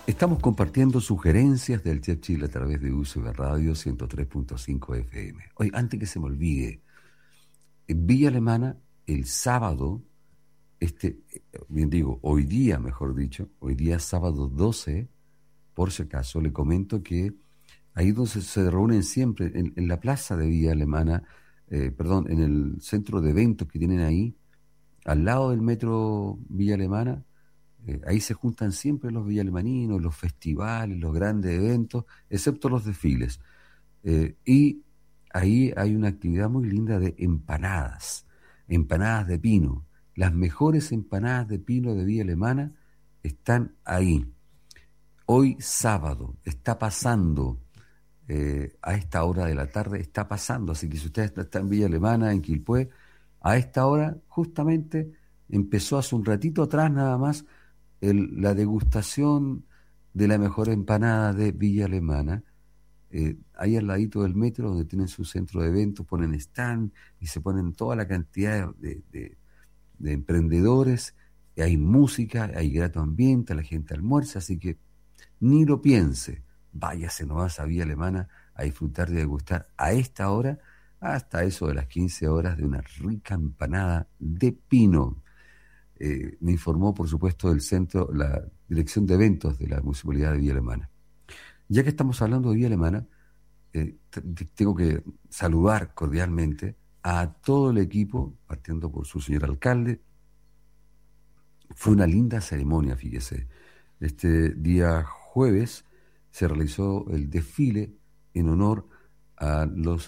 Estamos compartiendo sugerencias del Chef Chile a través de UCB Radio 103.5 FM. Oye, antes que se me olvide, en Villa Alemana, el sábado, bien digo, hoy día, mejor dicho, hoy día sábado 12, por si acaso, le comento que ahí donde se reúnen siempre, en la plaza de Villa Alemana, en el centro de eventos que tienen ahí, al lado del metro Villa Alemana, ahí se juntan siempre los villalemaninos, los festivales, los grandes eventos, excepto los desfiles. Y ahí hay una actividad muy linda de empanadas, empanadas de pino. Las mejores empanadas de pino de Villa Alemana están ahí. Hoy sábado está pasando, a esta hora de la tarde está pasando, así que si usted está en Villa Alemana, en Quilpué, a esta hora justamente empezó hace un ratito atrás nada más la degustación de la mejor empanada de Villa Alemana, ahí al ladito del metro, donde tienen su centro de eventos, ponen stand y se ponen toda la cantidad de emprendedores, y hay música, hay grato ambiente, la gente almuerza, así que ni lo piense, váyase nomás a Villa Alemana a disfrutar y a degustar a esta hora, hasta eso de las 15 horas, de una rica empanada de pino. Me informó, por supuesto, del centro, la dirección de eventos de la Municipalidad de Villa Alemana. Ya que estamos hablando de Villa Alemana, tengo que saludar cordialmente a todo el equipo, partiendo por su señor alcalde. Fue una linda ceremonia, fíjese. Este día jueves se realizó el desfile en honor a los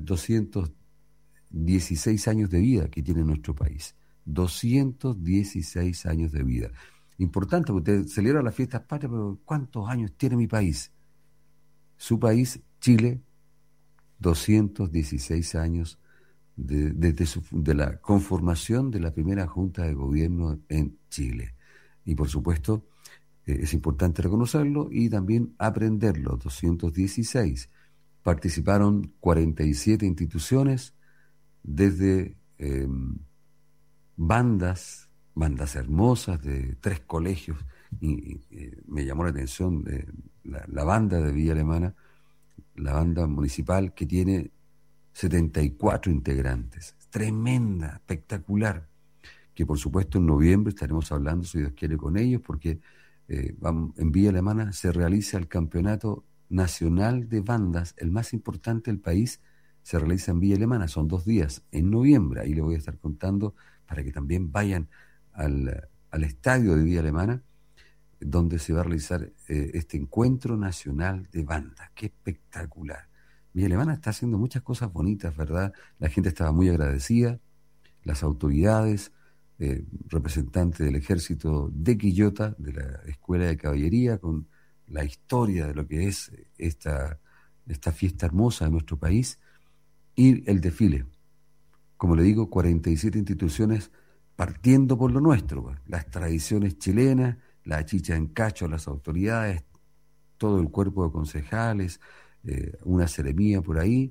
216 años de vida que tiene nuestro país. 216 años de vida. Importante, porque usted celebra las fiestas patrias, pero ¿cuántos años tiene mi país? Su país, Chile, 216 años de la conformación de la primera Junta de Gobierno en Chile. Y por supuesto, es importante reconocerlo y también aprenderlo. 216. Participaron 47 instituciones, desde bandas hermosas de 3 colegios, y me llamó la atención la banda de Villa Alemana, la banda municipal, que tiene 74 integrantes, tremenda, espectacular, que por supuesto en noviembre estaremos hablando, si Dios quiere, con ellos, porque en Villa Alemana se realiza el campeonato nacional de bandas, el más importante del país, se realiza en Villa Alemana, son 2 días, en noviembre, ahí le voy a estar contando para que también vayan al estadio de Villa Alemana, donde se va a realizar este encuentro nacional de bandas. ¡Qué espectacular! Villa Alemana está haciendo muchas cosas bonitas, ¿verdad? La gente estaba muy agradecida, las autoridades, representantes del ejército de Quillota, de la Escuela de Caballería, con la historia de lo que es esta fiesta hermosa de nuestro país, y el desfile. Como le digo, 47 instituciones partiendo por lo nuestro, pues, las tradiciones chilenas, la chicha en cacho a las autoridades, todo el cuerpo de concejales, una seremía por ahí,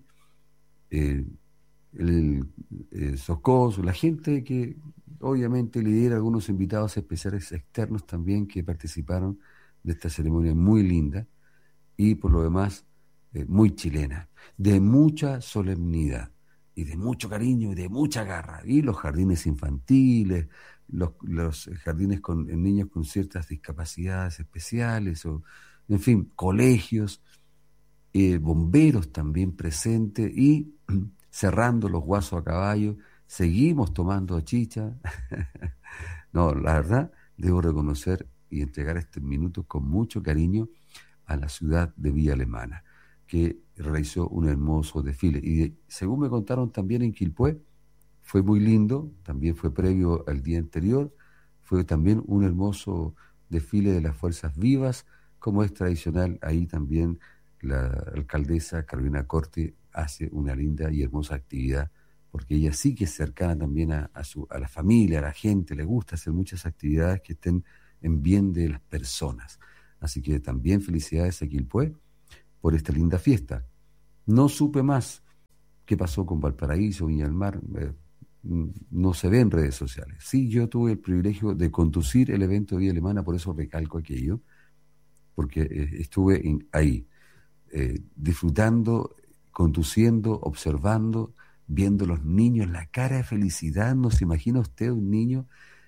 el SOCOS, la gente que obviamente lidera algunos invitados especiales externos también que participaron de esta ceremonia muy linda y por lo demás muy chilena, de mucha solemnidad y de mucho cariño y de mucha garra. Y los jardines infantiles, los jardines con niños con ciertas discapacidades especiales, o en fin, colegios, bomberos también presentes, y cerrando los guasos a caballo, seguimos tomando chicha. No, la verdad, debo reconocer y entregar estos minutos con mucho cariño a la ciudad de Villa Alemana, que realizó un hermoso desfile. Y según me contaron también en Quilpué, fue muy lindo, también fue previo al día anterior, fue también un hermoso desfile de las Fuerzas Vivas, como es tradicional. Ahí también la alcaldesa Carolina Corti hace una linda y hermosa actividad, porque ella sí que es cercana también a la familia, a la gente, le gusta hacer muchas actividades que estén en bien de las personas. Así que también felicidades a Quilpué por esta linda fiesta. No supe más qué pasó con Valparaíso, Viña del Mar, no se ve en redes sociales. Sí, yo tuve el privilegio de conducir el evento de Villa Alemana, por eso recalco aquello, porque estuve ahí, disfrutando, conduciendo, observando, viendo los niños, la cara de felicidad. ¿No se imagina usted un niño?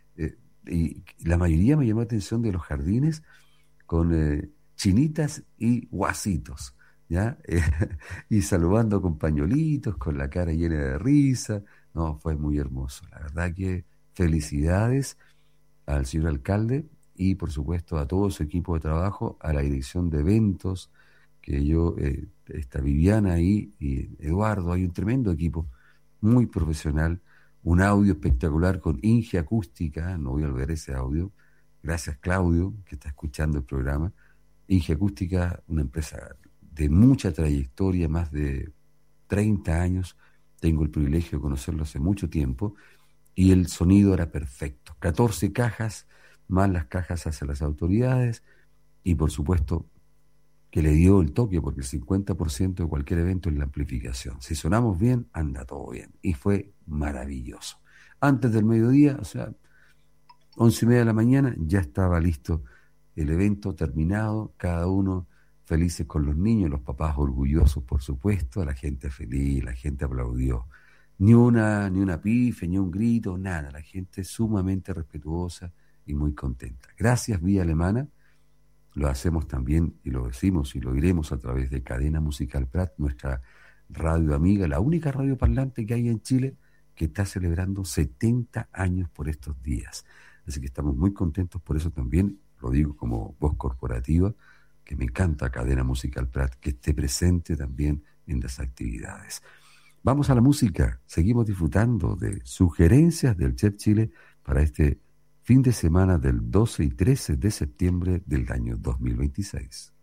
Y la mayoría me llamó la atención de los jardines con chinitas y guasitos, ¿ya? Y saludando con pañuelitos, con la cara llena de risa. No, fue muy hermoso. La verdad que felicidades al señor alcalde y por supuesto a todo su equipo de trabajo, a la dirección de eventos, que yo, está Viviana ahí y Eduardo, hay un tremendo equipo, muy profesional, un audio espectacular con Inge Acústica, no voy a olvidar ese audio, gracias Claudio, que está escuchando el programa. Inge Acústica, una empresa de mucha trayectoria, más de 30 años, tengo el privilegio de conocerlo hace mucho tiempo, y el sonido era perfecto. 14 cajas, más las cajas hacia las autoridades, y por supuesto que le dio el toque, porque el 50% de cualquier evento es la amplificación. Si sonamos bien, anda todo bien. Y fue maravilloso. Antes del mediodía, o sea, 11:30 de la mañana, ya estaba listo el evento terminado, cada uno felices con los niños, los papás orgullosos, por supuesto, la gente feliz, la gente aplaudió. Ni una pife, ni un grito, nada. La gente sumamente respetuosa y muy contenta. Gracias, Vía Alemana. Lo hacemos también y lo decimos y lo diremos a través de Cadena Musical Prat, nuestra radio amiga, la única radio parlante que hay en Chile que está celebrando 70 años por estos días. Así que estamos muy contentos por eso también, lo digo como voz corporativa, que me encanta Cadena Musical Prat, que esté presente también en las actividades. Vamos a la música, seguimos disfrutando de sugerencias del Chef Chile para este fin de semana del 12 y 13 de septiembre del año 2026.